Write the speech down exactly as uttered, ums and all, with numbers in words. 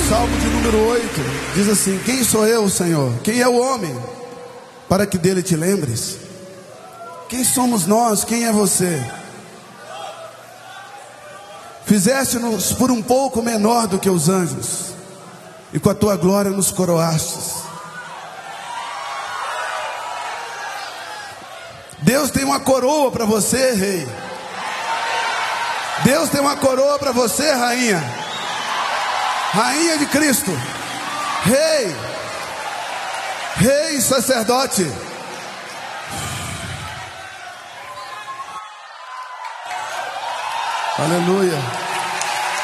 Salmo de número oito diz assim: quem sou eu, Senhor? Quem é o homem para que dele te lembres? Quem somos nós? Quem é você? Fizeste-nos por um pouco menor do que os anjos, e com a tua glória nos coroastes. Deus tem uma coroa para você, rei. Deus tem uma coroa para você, rainha. Rainha de Cristo. Rei. Rei, sacerdote. Aleluia.